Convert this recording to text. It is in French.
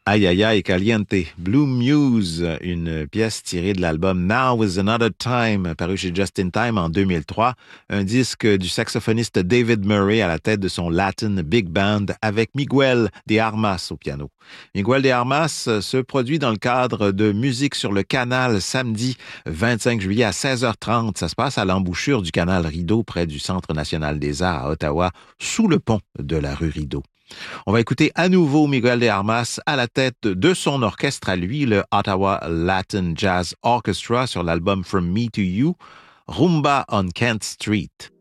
Aïe aïe aïe caliente, Blue Muse, une pièce tirée de l'album Now is Another Time, paru chez Just in Time en 2003, un disque du saxophoniste David Murray à la tête de son Latin Big Band avec Miguel de Armas au piano. Miguel de Armas se produit dans le cadre de Musique sur le Canal samedi 25 juillet à 16h30. Ça se passe à l'embouchure du canal Rideau près du Centre national des arts à Ottawa, sous le pont de la rue Rideau. On va écouter à nouveau Miguel de Armas à la tête de son orchestre à lui, le Ottawa Latin Jazz Orchestra, sur l'album From Me to You, Rumba on Kent Street.